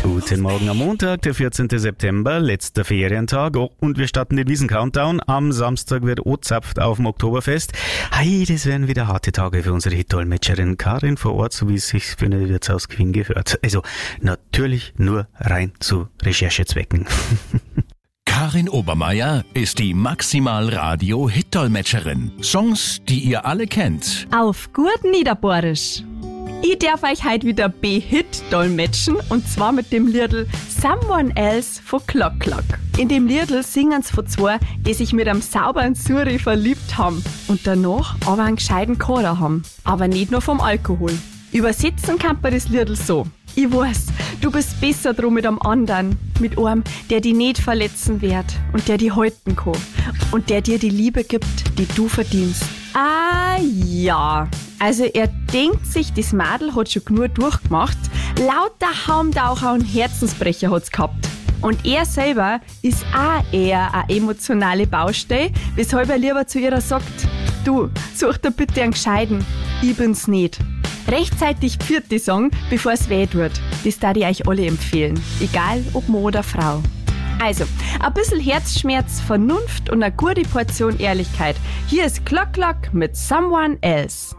Guten Morgen am Montag, der 14. September, letzter Ferientag. Oh, und wir starten den Wiesen-Countdown. Am Samstag wird O-Zapft auf dem Oktoberfest. Hey, das werden wieder harte Tage für unsere Hit-Dolmetscherin Karin vor Ort, so wie es sich für eine Wirtshaus Queen gehört. Also natürlich nur rein zu Recherchezwecken. Karin Obermeier ist die Maximal-Radio-Hit-Dolmetscherin. Songs, die ihr alle kennt. Auf gut Niederbohrisch. Ich darf euch heute wieder B-Hit dolmetschen und zwar mit dem Liedl Someone Else von Clock Clock. In dem Liedl singen's von zwei, die sich mit einem sauberen Suri verliebt haben und danach aber einen gescheiten Chor haben. Aber nicht nur vom Alkohol. Übersetzen kann man das Liedl so. Ich weiß, du bist besser drum mit einem anderen, mit einem, der dich nicht verletzen wird und der dich halten kann und der dir die Liebe gibt, die du verdienst. Ah ja, also er denkt sich, das Madel hat schon genug durchgemacht, lauter Haumtaucher und Herzensbrecher hat's gehabt. Und er selber ist auch eher eine emotionale Baustelle, weshalb er lieber zu ihr sagt, du, such dir bitte einen Gescheiten, ich bin's nicht. Rechtzeitig pfiat die Song, bevor es weh tut. Das darf ich euch alle empfehlen, egal ob Mann oder Frau. Also, ein bisschen Herzschmerz, Vernunft und eine gute Portion Ehrlichkeit. Hier ist Clock Clock mit Someone Else.